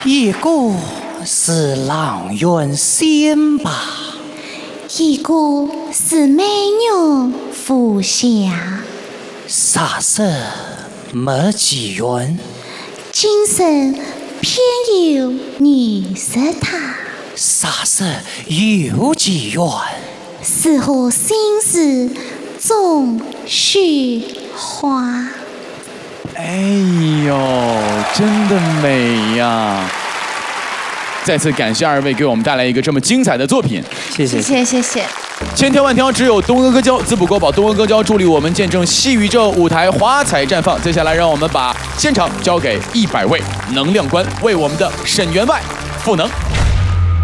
一个是郎园仙吧， 一个是美女福霞， 啥事没几元， 今生偏有你识他， 啥事有几元， 似乎心事总虚华。 哎呦，真的美呀！再次感谢二位给我们带来一个这么精彩的作品， 谢谢。 谢谢。 千挑万挑，只有东阿哥胶，滋补国宝东阿哥胶助力我们见证戏宇宙舞台华彩绽放。接下来，让我们把现场交给100位能量官，为我们的沈员外赋能。